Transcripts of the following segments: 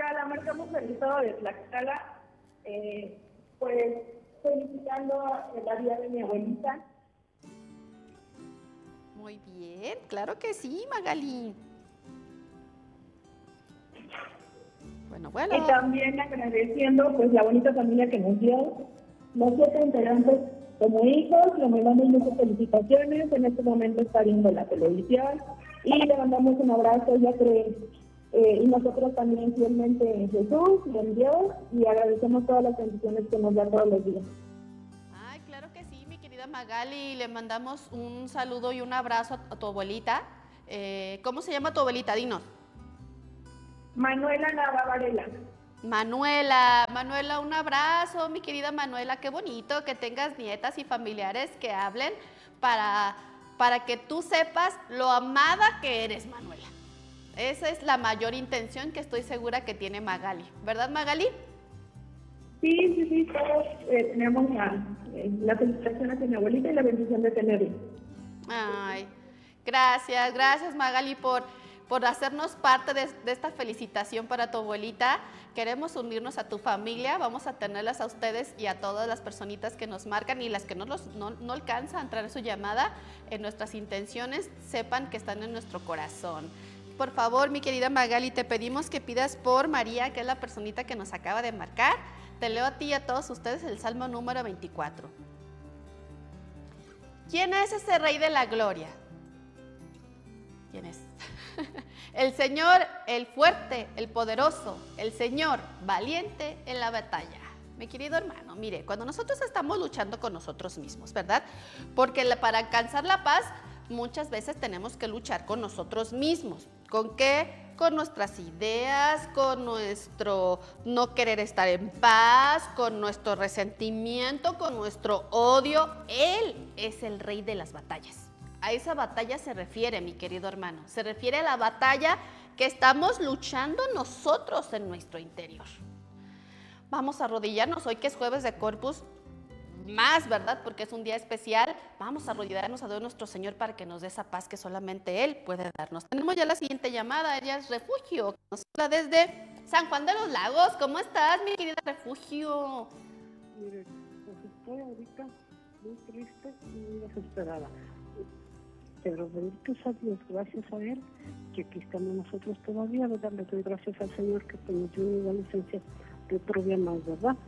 Tlaxcala, marcamos el estado de Tlaxcala, pues felicitando la vida de mi abuelita. Muy bien, claro que sí, Magali. Bueno. Y también agradeciendo pues la bonita familia que nos dio, los 7 integrantes como hijos, le mandamos muchas felicitaciones, en este momento está viendo la televisión y le mandamos un abrazo, ya que y nosotros también fielmente en Jesús y en Dios, y agradecemos todas las bendiciones que nos da todos los días. Ay, claro que sí, mi querida Magali, le mandamos un saludo y un abrazo a tu abuelita. ¿Cómo se llama tu abuelita? Dinos. Manuela Nava Varela. Manuela, un abrazo, mi querida Manuela, qué bonito que tengas nietas y familiares que hablen para que tú sepas lo amada que eres, Manuela. Esa es la mayor intención que estoy segura que tiene Magali, ¿verdad, Magali? Sí, todos tenemos la felicitación hacia mi abuelita y la bendición de tenerla. Ay, gracias Magali por hacernos parte de esta felicitación para tu abuelita. Queremos unirnos a tu familia, vamos a tenerlas a ustedes y a todas las personitas que nos marcan y las que no alcanzan a entrar en su llamada, en nuestras intenciones, sepan que están en nuestro corazón. Por favor, mi querida Magali, te pedimos que pidas por María, que es la personita que nos acaba de marcar. Te leo a ti y a todos ustedes el Salmo número 24. ¿Quién es ese Rey de la Gloria? ¿Quién es? El Señor, el fuerte, el poderoso, el Señor, valiente en la batalla. Mi querido hermano, mire, cuando nosotros estamos luchando con nosotros mismos, ¿verdad? Porque para alcanzar la paz, muchas veces tenemos que luchar con nosotros mismos. ¿Con qué? Con nuestras ideas, con nuestro no querer estar en paz, con nuestro resentimiento, con nuestro odio. Él es el rey de las batallas. A esa batalla se refiere, mi querido hermano. Se refiere a la batalla que estamos luchando nosotros en nuestro interior. Vamos a arrodillarnos hoy que es jueves de Corpus, más, ¿verdad? Porque es un día especial. Vamos a arrodillarnos a Dios nuestro Señor para que nos dé esa paz que solamente Él puede darnos. Tenemos ya la siguiente llamada, ella es Refugio, que nos habla desde San Juan de los Lagos. ¿Cómo estás, mi querida Refugio? Mire, pues estoy ahorita muy triste y muy desesperada. Pero benditos a Dios, gracias a Él, que aquí estamos nosotros todavía, ¿verdad? Le doy gracias al Señor que nos dio una licencia de otro día más, ¿verdad?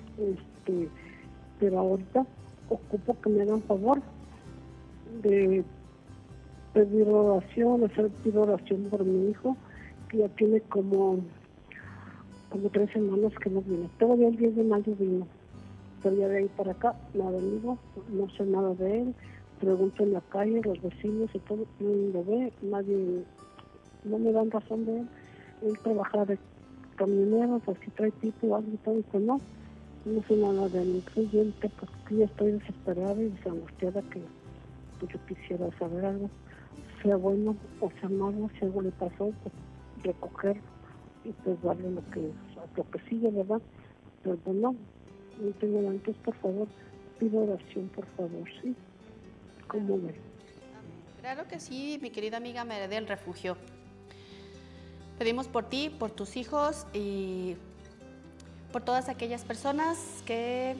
Pero ahorita ocupo que me hagan favor de pedir oración, pido oración por mi hijo, que ya tiene como 3 semanas que no viene. Todavía el 10 de mayo vino, pero ya de ahí para acá no ha venido, no sé nada de él. Pregunto en la calle, los vecinos y todo, nadie lo ve, nadie, no me dan razón de él. Él trabaja de camionero, pues si trae tipo algo y todo, pues no sé nada de él. Entonces pues ya estoy desesperada y desangustiada que pues, yo quisiera saber algo, sea bueno o sea malo, si algo le pasó, pues recoger y pues darle lo que sigue, ¿verdad? Pero pues no tengo nada. Entonces, por favor, pido oración, por favor, ¿sí? ¿Cómo ves? Claro que sí, mi querida amiga Meredith Refugio. Pedimos por ti, por tus hijos y por todas aquellas personas que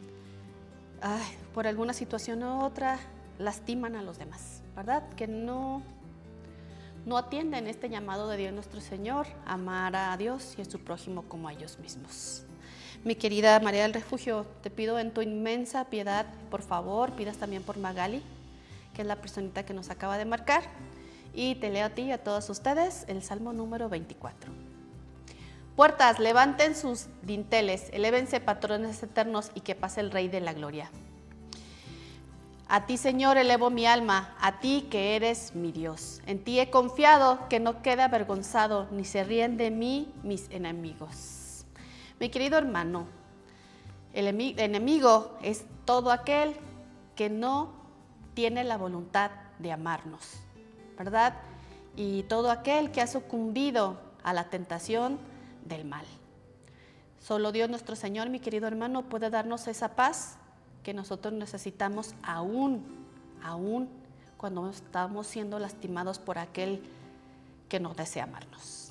por alguna situación u otra lastiman a los demás, ¿verdad? Que no atienden este llamado de Dios nuestro Señor, amar a Dios y a su prójimo como a ellos mismos. Mi querida María del Refugio, te pido en tu inmensa piedad, por favor, pidas también por Magali, que es la personita que nos acaba de marcar, y te leo a ti y a todos ustedes el Salmo número 24. Puertas, levanten sus dinteles, elévense patrones eternos y que pase el Rey de la Gloria. A ti, Señor, elevo mi alma, a ti que eres mi Dios. En ti he confiado, que no quede avergonzado, ni se ríen de mí mis enemigos. Mi querido hermano, el enemigo es todo aquel que no tiene la voluntad de amarnos, ¿verdad? Y todo aquel que ha sucumbido a la tentación del mal. Solo Dios nuestro Señor, mi querido hermano, puede darnos esa paz que nosotros necesitamos aún cuando estamos siendo lastimados por aquel que no desea amarnos.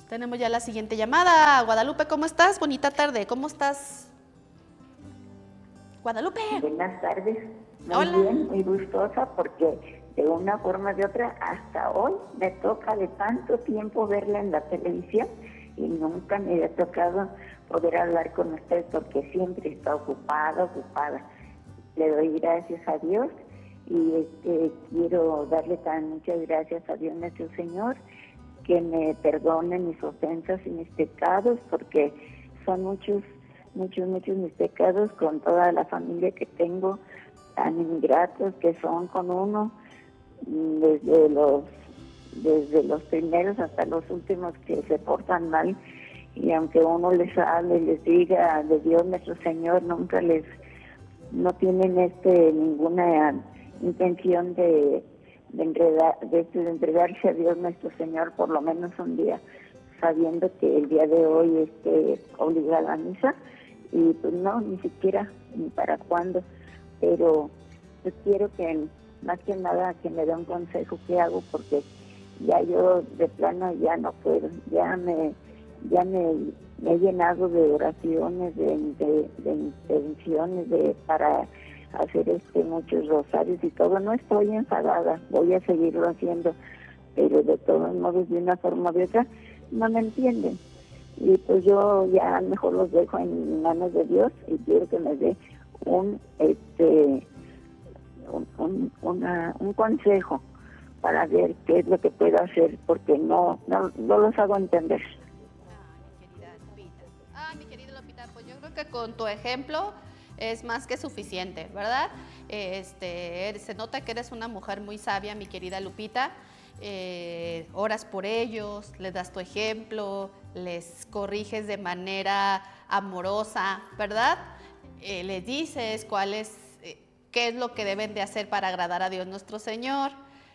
Tenemos ya la siguiente llamada. Guadalupe, ¿cómo estás? Bonita tarde, ¿cómo estás? Guadalupe. Buenas tardes. Muy Hola. bien, muy gustosa porque de una forma o de otra hasta hoy me toca de tanto tiempo verla en la televisión y nunca me había tocado poder hablar con usted porque siempre está ocupada. Le doy gracias a Dios y quiero darle muchas gracias a Dios nuestro Señor que me perdone mis ofensas y mis pecados porque son muchos mis pecados con toda la familia que tengo, tan ingratos que son con uno, desde los primeros hasta los últimos que se portan mal, y aunque uno les hable y les diga de Dios nuestro Señor, nunca no tienen ninguna intención de entregarse a Dios nuestro Señor por lo menos un día, sabiendo que el día de hoy obligada a misa. Y pues no, ni siquiera ni para cuándo, pero pues quiero que más que nada que me dé un consejo qué hago porque ya yo de plano ya no puedo, ya me he llenado de oraciones, de intenciones para hacer muchos rosarios y todo. No estoy enfadada, voy a seguirlo haciendo, pero de todos modos de una forma o de otra no me entienden. Y pues yo ya mejor los dejo en manos de Dios y quiero que me dé un consejo para ver qué es lo que puedo hacer porque no los hago entender. Mi querida Lupita, pues yo creo que con tu ejemplo es más que suficiente, ¿verdad? Se nota que eres una mujer muy sabia, mi querida Lupita. Oras por ellos, les das tu ejemplo, les corriges de manera amorosa, ¿verdad? Les dices qué es lo que deben de hacer para agradar a Dios nuestro Señor.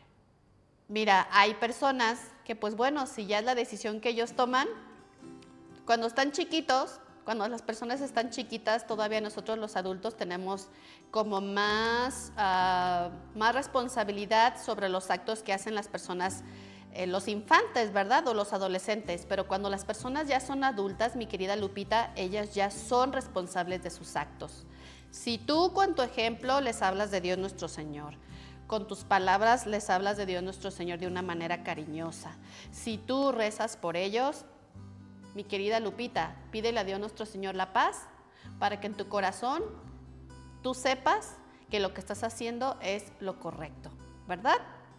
Mira, hay personas que pues bueno, si ya es la decisión que ellos toman, cuando están chiquitos, cuando las personas están chiquitas, todavía nosotros los adultos tenemos como más responsabilidad sobre los actos que hacen las personas, los infantes, ¿verdad? O los adolescentes. Pero cuando las personas ya son adultas, mi querida Lupita, ellas ya son responsables de sus actos. Si tú con tu ejemplo les hablas de Dios nuestro Señor, con tus palabras les hablas de Dios nuestro Señor de una manera cariñosa, si tú rezas por ellos, mi querida Lupita, pídele a Dios nuestro Señor la paz para que en tu corazón tú sepas que lo que estás haciendo es lo correcto, ¿verdad?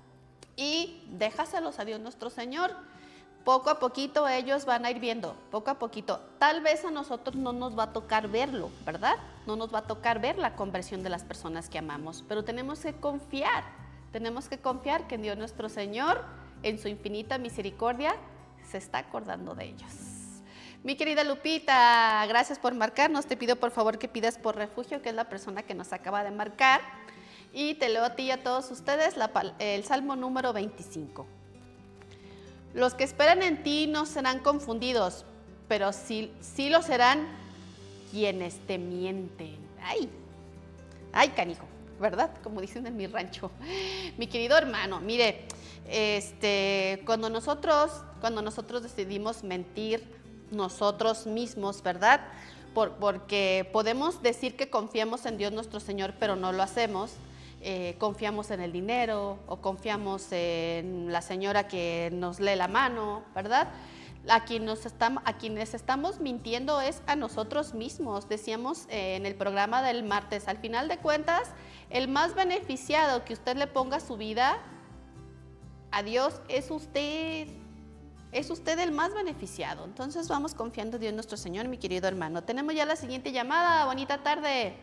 Y déjaselos a Dios nuestro Señor. Poco a poquito ellos van a ir viendo, poco a poquito. Tal vez a nosotros no nos va a tocar verlo, ¿verdad? No nos va a tocar ver la conversión de las personas que amamos, pero tenemos que confiar que en Dios nuestro Señor, en su infinita misericordia, se está acordando de ellos. Mi querida Lupita, gracias por marcarnos. Te pido por favor que pidas por Refugio, que es la persona que nos acaba de marcar. Y te leo a ti y a todos ustedes el Salmo número 25. Los que esperan en ti no serán confundidos, pero sí lo serán quienes te mienten. Ay, canijo, ¿verdad? Como dicen en mi rancho. Mi querido hermano, mire, cuando nosotros decidimos mentir nosotros mismos, ¿verdad? Porque podemos decir que confiamos en Dios nuestro Señor, pero no lo hacemos. Confiamos en el dinero o confiamos en la señora que nos lee la mano, ¿verdad? A quienes estamos mintiendo es a nosotros mismos. Decíamos en el programa del martes, al final de cuentas, el más beneficiado que usted le ponga a su vida, a Dios, es usted. Es usted el más beneficiado. Entonces vamos confiando en Dios nuestro Señor, mi querido hermano. Tenemos ya la siguiente llamada. Bonita tarde.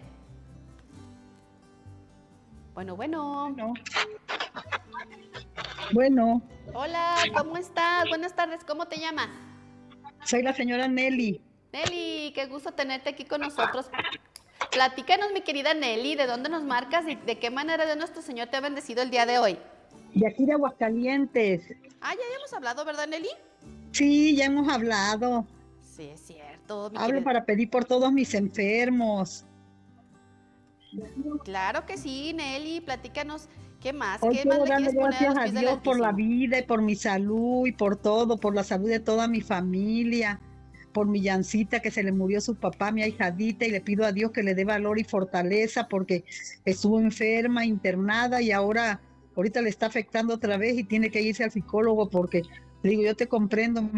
Bueno. Hola, ¿cómo estás? Buenas tardes, ¿cómo te llamas? Soy la señora Nelly. Nelly, qué gusto tenerte aquí con nosotros. Platícanos, mi querida Nelly, ¿de dónde nos marcas y de qué manera Dios nuestro Señor te ha bendecido el día de hoy? De aquí de Aguascalientes. Ya habíamos hablado, ¿verdad, Nelly? Sí, ya hemos hablado. Sí, es cierto. Hablo para pedir por todos mis enfermos. Claro que sí, Nelly, platícanos ¿Qué más? Hoy ¿Qué más quiero le darle quieres poner a gracias los a pies del Dios por la Altísimo? vida y por mi salud y por todo, por la salud de toda mi familia, por mi Yancita que se le murió su papá, mi ahijadita, y le pido a Dios que le dé valor y fortaleza porque estuvo enferma, internada y ahorita le está afectando otra vez y tiene que irse al psicólogo porque le digo, yo te comprendo,